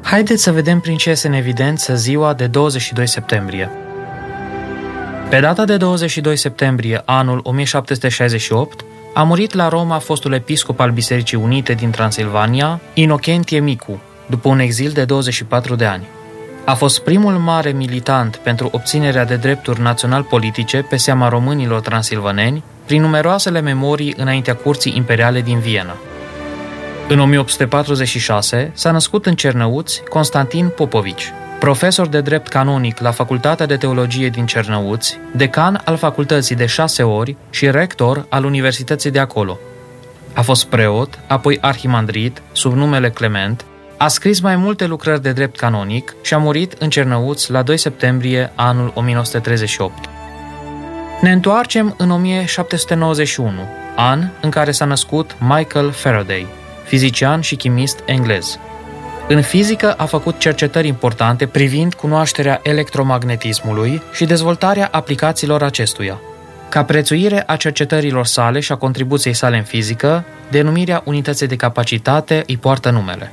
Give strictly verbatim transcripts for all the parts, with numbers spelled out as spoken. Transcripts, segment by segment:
Haideți să vedem prin ce este în evidență ziua de douăzeci și doi septembrie. Pe data de douăzeci și doi septembrie, anul o mie șapte sute șaizeci și opt, a murit la Roma fostul episcop al Bisericii Unite din Transilvania, Inocentie Micu, după un exil de douăzeci și patru de ani. A fost primul mare militant pentru obținerea de drepturi național-politice pe seama românilor transilvaneni, prin numeroasele memorii înaintea curții imperiale din Viena. În o mie opt sute patruzeci și șase s-a născut în Cernăuți Constantin Popovici, profesor de drept canonic la Facultatea de Teologie din Cernăuți, decan al facultății de șase ori și rector al Universității de acolo. A fost preot, apoi arhimandrit, sub numele Clement, a scris mai multe lucrări de drept canonic și a murit în Cernăuți la doi septembrie anul o mie nouă sute treizeci și opt. Ne întoarcem în o mie șapte sute nouăzeci și unu, an în care s-a născut Michael Faraday, fizician și chimist englez. În fizică a făcut cercetări importante privind cunoașterea electromagnetismului și dezvoltarea aplicațiilor acestuia. Ca prețuire a cercetărilor sale și a contribuției sale în fizică, denumirea unității de capacitate îi poartă numele.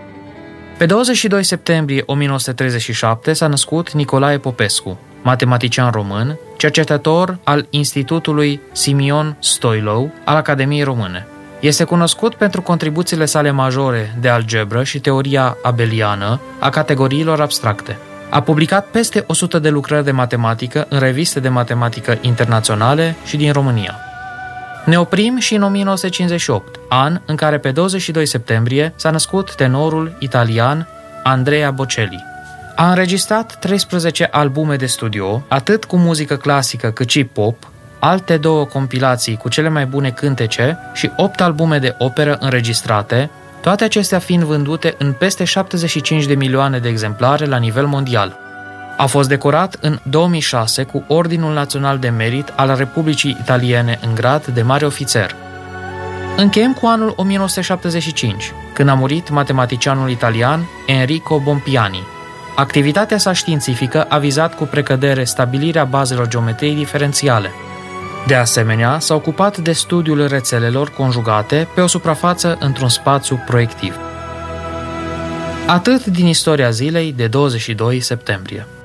Pe douăzeci și doi septembrie o mie nouă sute treizeci și șapte s-a născut Nicolae Popescu, matematician român, cercetător al Institutului Simion Stoilou al Academiei Române. Este cunoscut pentru contribuțiile sale majore de algebră și teoria abeliană a categoriilor abstracte. A publicat peste o sută de lucrări de matematică în reviste de matematică internaționale și din România. Ne oprim și în o mie nouă sute cincizeci și opt, an în care pe douăzeci și doi septembrie s-a născut tenorul italian Andrea Bocelli. A înregistrat treisprezece albume de studio, atât cu muzică clasică cât și pop, alte două compilații cu cele mai bune cântece și opt albume de operă înregistrate, toate acestea fiind vândute în peste șaptezeci și cinci de milioane de exemplare la nivel mondial. A fost decorat în două mii șase cu Ordinul Național de Merit al Republicii Italiene în grad de mare ofițer. Încheiem cu anul o mie nouă sute șaptezeci și cinci, când a murit matematicianul italian Enrico Bompiani. Activitatea sa științifică a vizat cu precădere stabilirea bazelor geometriei diferențiale. De asemenea, s-a ocupat de studiul rețelelor conjugate pe o suprafață într-un spațiu proiectiv. Atât din istoria zilei de douăzeci și doi septembrie.